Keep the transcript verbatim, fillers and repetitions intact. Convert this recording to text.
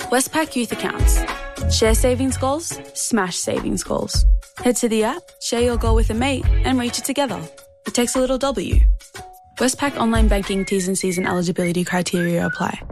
Westpac Youth Accounts. Share savings goals, smash savings goals. Head to the app, share your goal with a mate and reach it together. It takes a little W. Westpac Online Banking T's and C's and eligibility criteria apply.